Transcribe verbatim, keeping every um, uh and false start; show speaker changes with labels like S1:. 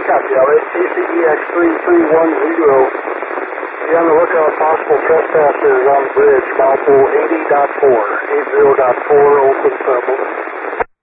S1: Copy, Elliot. K C E X three three one zero. Be on the lookout for possible trespassers on the bridge. Mile pool eighty point four. eighty point four, Oakland Summit.